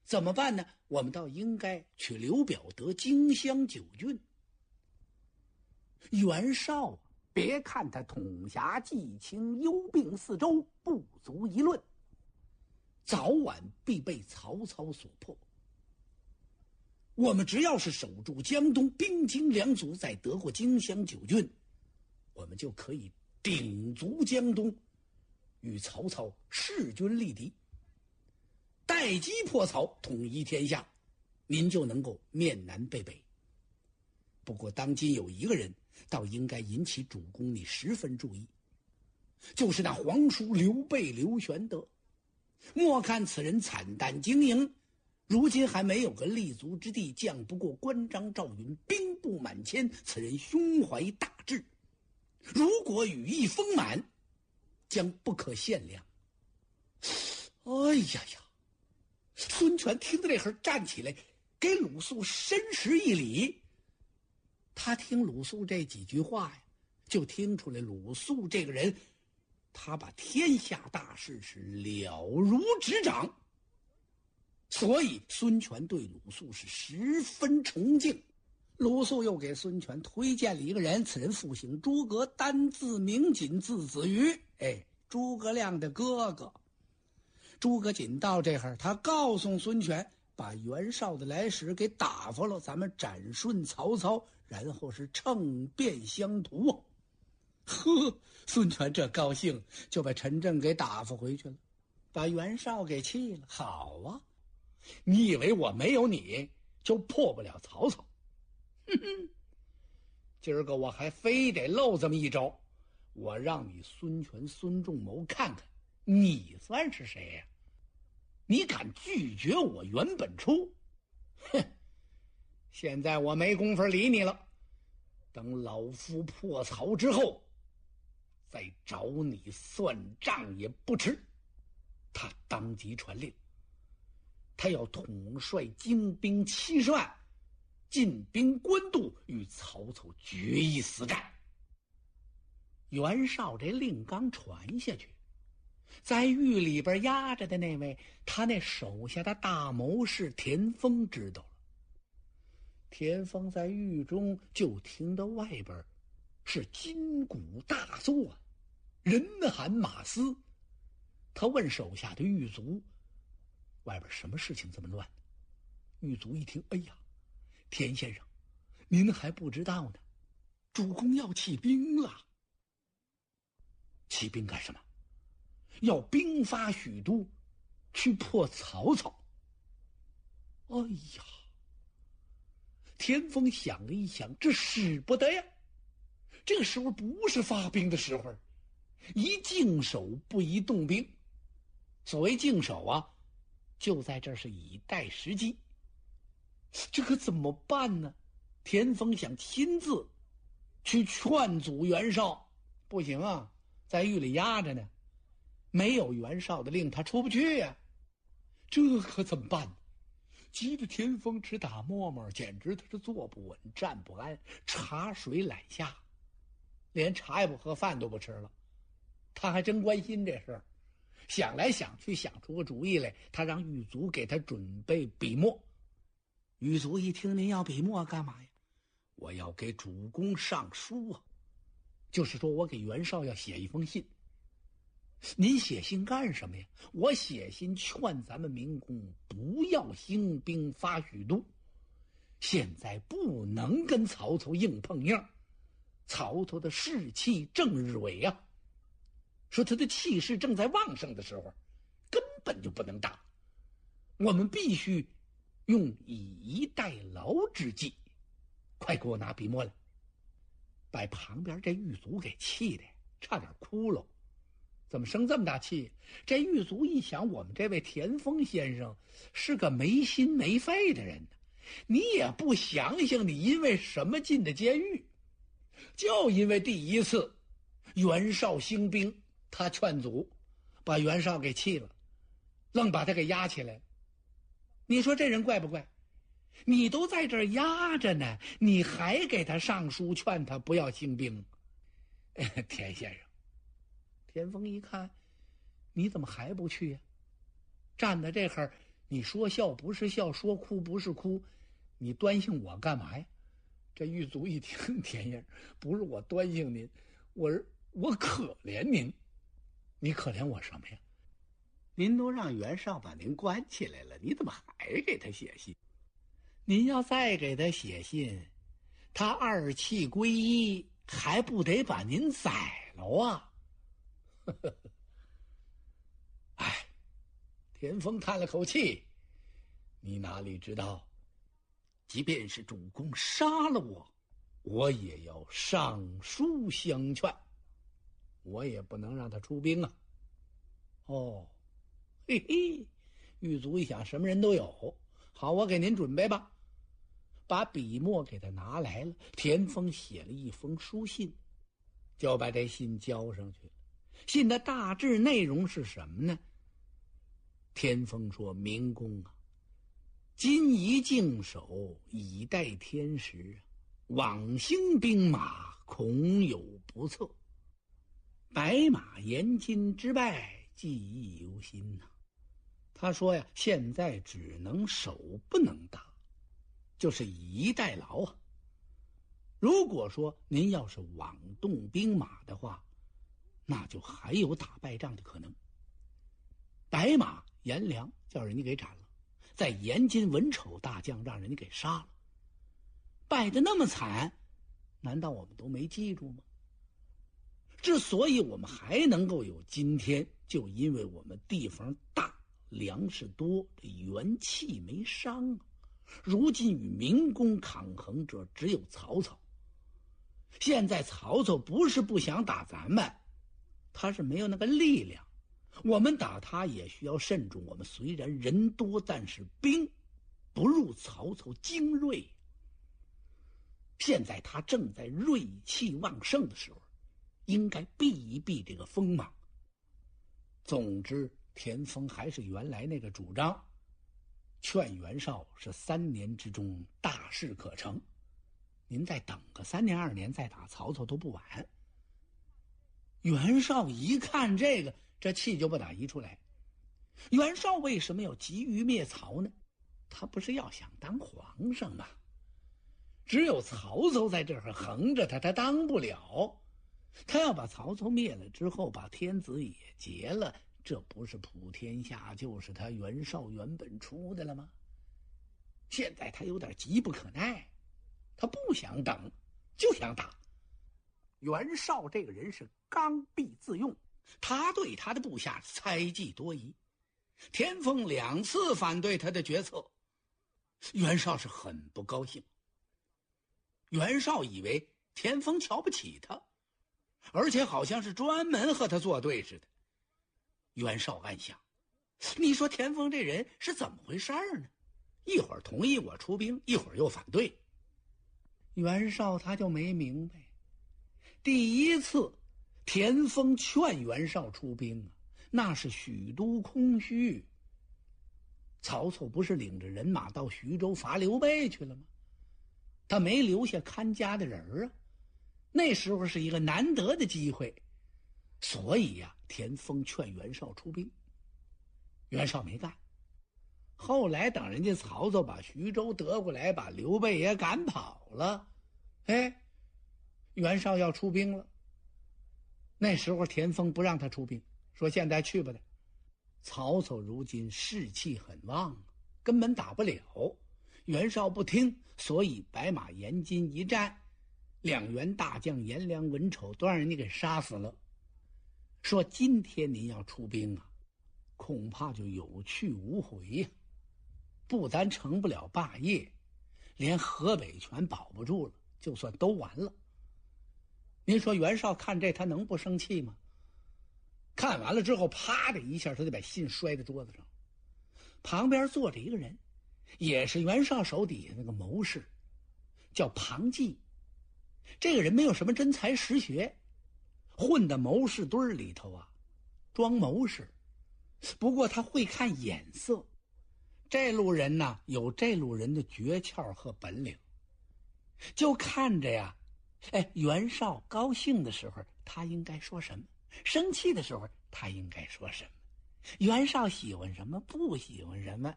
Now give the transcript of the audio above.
怎么办呢？我们倒应该去刘表得荆襄9郡。袁绍啊，别看他统辖冀青，幽并四周，不足一论，早晚必被曹操所破。我们只要是守住江东，兵精粮足，再得过荆襄9郡，我们就可以鼎足江东，与曹操势均力敌，待击破曹，统一天下，您就能够面南背北。不过当今有一个人倒应该引起主公你十分注意，就是那皇叔刘备刘玄德。莫看此人惨淡经营，如今还没有个立足之地，将不过关张赵云，兵不满千。此人胸怀大志，如果羽翼丰满，将不可限量。哎呀呀！孙权听到这会儿站起来，给鲁肃深施一礼。他听鲁肃这几句话呀，就听出来鲁肃这个人，他把天下大事是了如指掌，所以孙权对鲁肃是十分崇敬。鲁肃又给孙权推荐了一个人，此人复姓诸葛，单字明锦，字子瑜，诸葛亮的哥哥。诸葛瑾到这会儿，他告诉孙权，把袁绍的来使给打发了，咱们斩顺曹操，然后是乘便乡图。呵，孙权这高兴，就把陈震给打发回去了，把袁绍给气了。好啊，你以为我没有你就破不了曹操？哼哼，今儿个我还非得露这么一招，我让你孙权孙仲谋看看你算是谁呀？你敢拒绝我袁本初？哼！现在我没工夫理你了，等老夫破曹之后，再找你算账也不迟。他当即传令，他要统帅精兵70万，进兵官渡，与曹操决一死战。袁绍这令刚传下去，在狱里边压着的那位，他那手下的大谋士田丰知道了。田丰在狱中就听到外边是金鼓大作，人喊马嘶。他问手下的狱卒，外边什么事情这么乱？狱卒一听，哎呀，田先生，您还不知道呢，主公要起兵了。起兵干什么？要兵发许都，去破曹操。哎呀，田丰想了一想，这使不得呀，这个时候不是发兵的时候，宜静守不宜动兵。所谓静守啊，就在这是以待时机。这可怎么办呢？田丰想亲自去劝阻袁绍，不行啊，在狱里压着呢，没有袁绍的令他出不去呀。这可怎么办呢？急得田丰直打沫沫，简直他是坐不稳站不安，茶水懒下，连茶也不喝，饭都不吃了。他还真关心这事儿，想来想去想出个主意来，他让狱卒给他准备笔墨。狱卒一听，您要笔墨干嘛呀？我要给主公上书啊，就是说我给袁绍要写一封信。您写信干什么呀？我写信劝咱们明公不要兴兵发许都，现在不能跟曹操硬碰硬，曹操的士气正日伟啊，说他的气势正在旺盛的时候，根本就不能打，我们必须用以逸待劳之计。快给我拿笔墨来。把旁边这狱卒给气的差点哭了。怎么生这么大气？这狱卒一想，我们这位田丰先生是个没心没肺的人呢，你也不想想你因为什么进的监狱？就因为第一次袁绍兴兵，他劝阻，把袁绍给气了，愣把他给押起来。你说这人怪不怪？你都在这儿压着呢，你还给他上书劝他不要兴兵。田先生，田丰一看，你怎么还不去呀？站在这会儿， 你说笑不是笑，说哭不是哭，你端幸我干嘛呀？这狱卒一听，田英，不是我端幸您，我可怜您。你可怜我什么呀？您都让袁绍把您关起来了，你怎么还给他写信？您要再给他写信，他二气归一，还不得把您宰了啊？哎，田丰叹了口气，你哪里知道，即便是主公杀了我，我也要上书相劝，我也不能让他出兵啊。哦，嘿嘿，狱卒一想，什么人都有，好，我给您准备吧。把笔墨给他拿来了，田丰写了一封书信，就把这信交上去了。信的大致内容是什么呢？田丰说：明公啊，今宜静守，以待天时，往兴兵马，恐有不测。白马延津之败，记忆犹新呐。他说呀，现在只能守不能打，就是以逸待劳啊。如果说您要是妄动兵马的话，那就还有打败仗的可能。白马颜良叫人家给斩了，在延津文丑大将让人家给杀了，败得那么惨，难道我们都没记住吗？之所以我们还能够有今天，就因为我们地方大，粮食多，这元气没伤啊。如今与明公抗衡者只有曹操，现在曹操不是不想打咱们，他是没有那个力量，我们打他也需要慎重。我们虽然人多，但是兵不如曹操精锐，现在他正在锐气旺盛的时候，应该避一避这个锋芒。总之，田丰还是原来那个主张，劝袁绍是3年之中大事可成，您再等个3年2年再打曹操都不晚。袁绍一看这个，这气就不打一处来。袁绍为什么要急于灭曹呢？他不是要想当皇上吗？只有曹操在这儿横着他当不了。他要把曹操灭了之后，把天子也劫了，这不是普天下，就是他袁绍原本出的了吗？现在他有点急不可耐，他不想等，就想打。袁绍这个人是刚愎自用，他对他的部下猜忌多疑，田丰2次反对他的决策，袁绍是很不高兴。袁绍以为田丰瞧不起他，而且好像是专门和他作对似的。袁绍暗想，你说田丰这人是怎么回事呢？一会儿同意我出兵，一会儿又反对。袁绍他就没明白，第一次田丰劝袁绍出兵啊，那是许都空虚，曹操不是领着人马到徐州伐刘备去了吗？他没留下看家的人啊，那时候是一个难得的机会，所以呀，田丰劝袁绍出兵，袁绍没干。后来等人家曹操把徐州得过来，把刘备也赶跑了，哎，袁绍要出兵了。那时候田丰不让他出兵，说现在去吧的。曹操如今士气很旺，根本打不了。袁绍不听，所以白马延津一战，2员大将颜良、文丑都让人家给杀死了。说今天您要出兵啊，恐怕就有去无回呀，不但成不了霸业，连河北全保不住了，就算都完了。您说袁绍看这他能不生气吗？看完了之后，啪的一下他就把信摔在桌子上。旁边坐着一个人，也是袁绍手底下那个谋士，叫庞纪。这个人没有什么真才实学，混到谋士堆里头啊，装谋士。不过他会看眼色，这路人呢有这路人的诀窍和本领。就看着呀，袁绍高兴的时候他应该说什么，生气的时候他应该说什么，袁绍喜欢什么不喜欢什么，